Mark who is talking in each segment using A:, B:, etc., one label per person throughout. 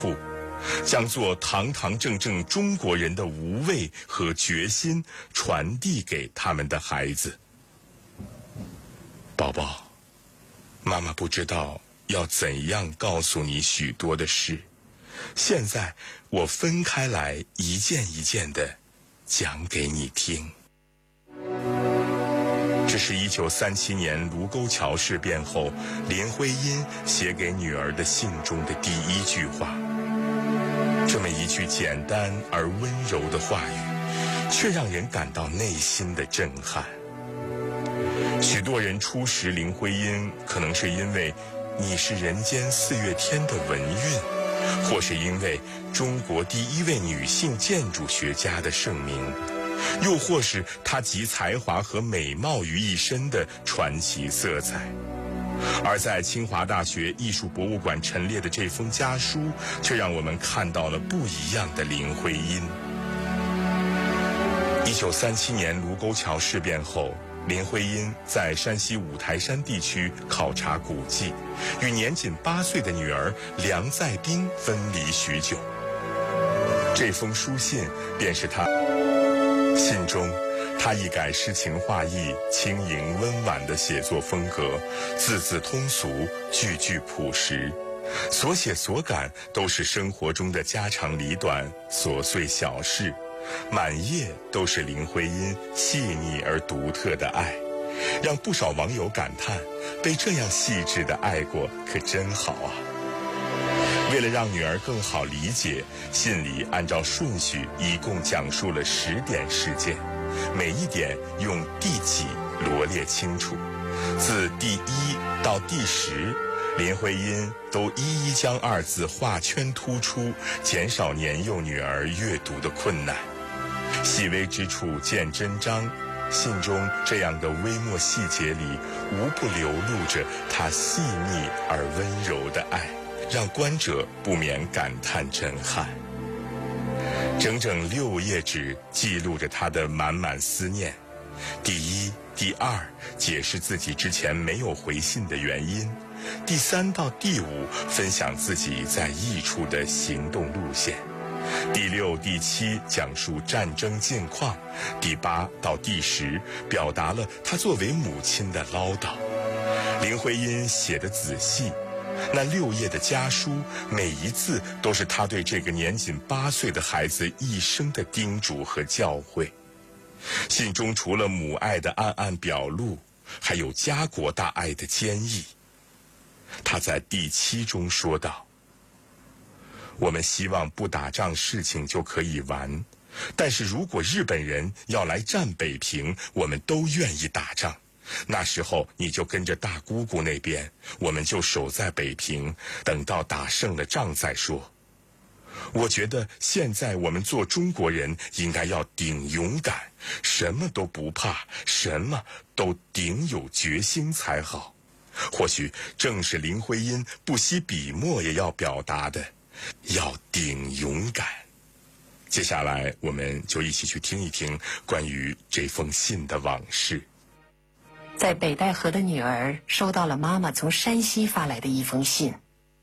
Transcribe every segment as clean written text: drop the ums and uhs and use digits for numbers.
A: 将做堂堂正正中国人的无畏和决心传递给他们的孩子。宝宝，妈妈不知道要怎样告诉你许多的事，现在我分开来一件一件的讲给你听。这是1937年卢沟桥事变后林徽因写给女儿的信中的第一句话。这么一句简单而温柔的话语，却让人感到内心的震撼。许多人初识林徽因，可能是因为你是人间四月天的文韵，或是因为中国第一位女性建筑学家的盛名，又或是她集才华和美貌于一身的传奇色彩。而在清华大学艺术博物馆陈列的这封家书，却让我们看到了不一样的林徽因。1937年卢沟桥事变后，林徽因在山西五台山地区考察古迹，与年仅8岁的女儿梁再冰分离许久。这封书信便是她信中，他一改诗情画意、轻盈温婉的写作风格，字字通俗，句句朴实，所写所感都是生活中的家长里短、琐碎小事，满页都是林徽因细腻而独特的爱，让不少网友感叹：被这样细致的爱过，可真好啊！为了让女儿更好理解，信里按照顺序一共讲述了10点事件，每一点用第几罗列清楚，自第1到第10，林徽因都一一将2字画圈突出，减少年幼女儿阅读的困难。细微之处见真章，信中这样的微末细节里，无不流露着她细腻而温柔的爱，让观者不免感叹震撼。整整6页纸记录着他的满满思念。第1、第2解释自己之前没有回信的原因，第3到第5分享自己在异处的行动路线，第6、第7讲述战争近况，第8到第10表达了他作为母亲的唠叨。林徽因写得仔细，那6页的家书，每一字都是他对这个年仅8岁的孩子一生的叮嘱和教诲。信中除了母爱的暗暗表露，还有家国大爱的坚毅。他在第7中说道：我们希望不打仗事情就可以完，但是如果日本人要来占北平，我们都愿意打仗。那时候你就跟着大姑姑那边，我们就守在北平，等到打胜了仗再说。我觉得现在我们做中国人应该要顶勇敢，什么都不怕，什么都顶有决心才好。或许正是林徽因不惜笔墨也要表达的，要顶勇敢。接下来我们就一起去听一听关于这封信的往事。
B: 在北戴河的女儿收到了妈妈从山西发来的一封信。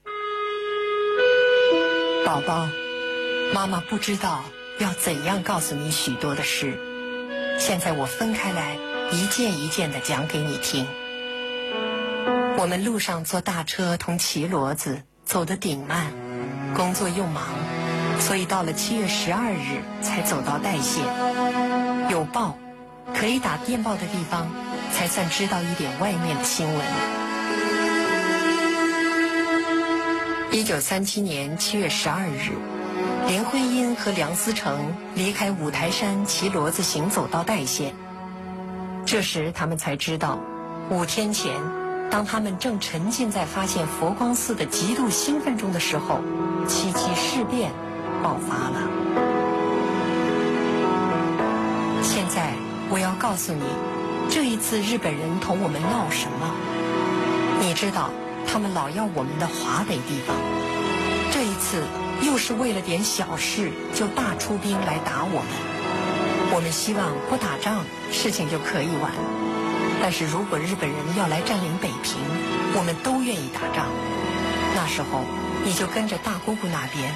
B: 宝宝，妈妈不知道要怎样告诉你许多的事，现在我分开来一件一件地讲给你听。我们路上坐大车同骑骡子，走得顶慢，工作又忙，所以到了7月12日才走到代县。有报可以打电报的地方，才算知道一点外面的新闻。1937年7月12日，林徽因和梁思成离开五台山，骑骡子行走到代县。这时他们才知道，5天前，当他们正沉浸在发现佛光寺的极度兴奋中的时候，7.7事变爆发了。现在我要告诉你，这一次日本人同我们闹什么？你知道，他们老要我们的华北地方，这一次又是为了点小事就大出兵来打我们。我们希望不打仗，事情就可以完。但是如果日本人要来占领北平，我们都愿意打仗。那时候你就跟着大姑姑那边